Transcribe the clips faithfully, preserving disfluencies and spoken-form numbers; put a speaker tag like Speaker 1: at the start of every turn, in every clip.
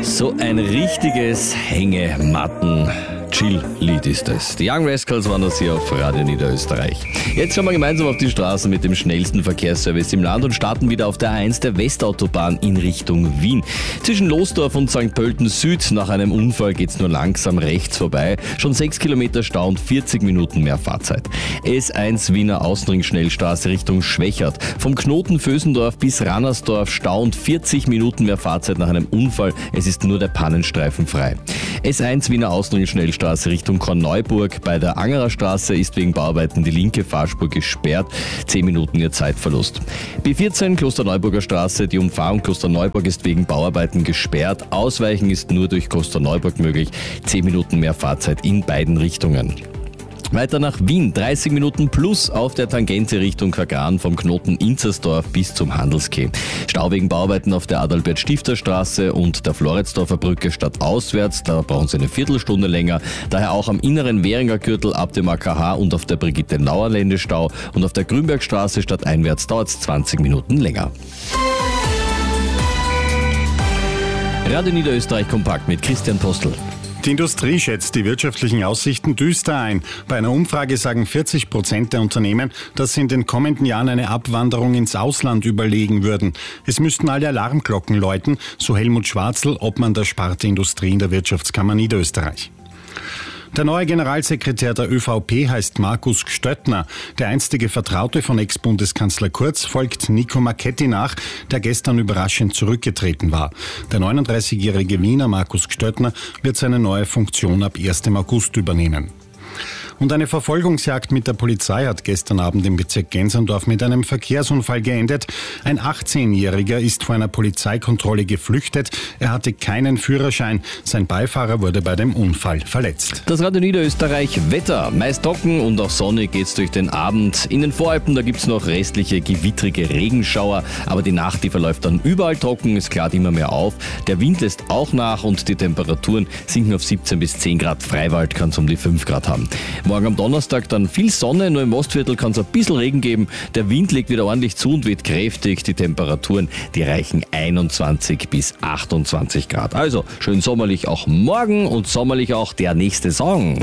Speaker 1: So ein richtiges Hängematten Chill-Lied ist es. Die Young Rascals waren das hier auf Radio Niederösterreich. Jetzt schauen wir gemeinsam auf die Straßen mit dem schnellsten Verkehrsservice im Land und starten wieder auf der A eins der Westautobahn in Richtung Wien. Zwischen Losdorf und Sankt Pölten Süd nach einem Unfall geht's nur langsam rechts vorbei. Schon sechs Kilometer Stau und vierzig Minuten mehr Fahrzeit. S eins Wiener Außenring-Schnellstraße Richtung Schwächert. Vom Knoten Vösendorf bis Rannersdorf Stau und vierzig Minuten mehr Fahrzeit nach einem Unfall. Es ist nur der Pannenstreifen frei. S eins Wiener Außenring-Schnellstraße Richtung Korneuburg. Bei der Angerer Straße ist wegen Bauarbeiten die linke Fahrspur gesperrt. zehn Minuten ihr Zeitverlust. B vierzehn Klosterneuburger Straße. Die Umfahrung Klosterneuburg ist wegen Bauarbeiten gesperrt. Ausweichen ist nur durch Klosterneuburg möglich. zehn Minuten mehr Fahrzeit in beiden Richtungen. Weiter nach Wien, dreißig Minuten plus auf der Tangente Richtung Kagran vom Knoten Inzersdorf bis zum Handelskeh. Stau wegen Bauarbeiten auf der Adalbert-Stifter-Straße und der Floridsdorfer Brücke stadtauswärts, da brauchen Sie eine Viertelstunde länger. Daher auch am inneren Währinger Gürtel ab dem A K H und auf der Brigitte-Nauer-Lände Stau und auf der Grünbergstraße stadteinwärts dauert es zwanzig Minuten länger. Radio Niederösterreich kompakt mit Christian Postel.
Speaker 2: Die Industrie schätzt die wirtschaftlichen Aussichten düster ein. Bei einer Umfrage sagen vierzig Prozent der Unternehmen, dass sie in den kommenden Jahren eine Abwanderung ins Ausland überlegen würden. Es müssten alle Alarmglocken läuten, so Helmut Schwarzl, Obmann der Sparte Industrie in der Wirtschaftskammer Niederösterreich. Der neue Generalsekretär der ÖVP heißt Markus Gstöttner. Der einstige Vertraute von Ex-Bundeskanzler Kurz folgt Nico Marchetti nach, der gestern überraschend zurückgetreten war. Der neununddreißigjährige Wiener Markus Gstöttner wird seine neue Funktion ab ersten August übernehmen. Und eine Verfolgungsjagd mit der Polizei hat gestern Abend im Bezirk Gensendorf mit einem Verkehrsunfall geendet. Ein achtzehnjähriger ist vor einer Polizeikontrolle geflüchtet. Er hatte keinen Führerschein. Sein Beifahrer wurde bei dem Unfall verletzt.
Speaker 1: Das Radio Niederösterreich Wetter. Meist trocken und auch sonnig geht's durch den Abend. In den Voralpen, da gibt's noch restliche gewittrige Regenschauer. Aber die Nacht, die verläuft dann überall trocken. Es klart immer mehr auf. Der Wind lässt auch nach und die Temperaturen sinken auf siebzehn bis zehn Grad. Freiwald kann es um die fünf Grad haben. Morgen am Donnerstag dann viel Sonne, nur im Ostviertel kann es ein bisschen Regen geben. Der Wind legt wieder ordentlich zu und weht kräftig. Die Temperaturen, die reichen einundzwanzig bis achtundzwanzig Grad. Also schön sommerlich auch morgen und sommerlich auch der nächste Song.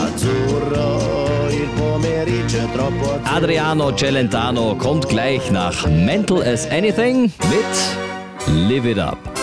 Speaker 1: Adriano Celentano kommt gleich nach Mental as Anything mit Live It Up.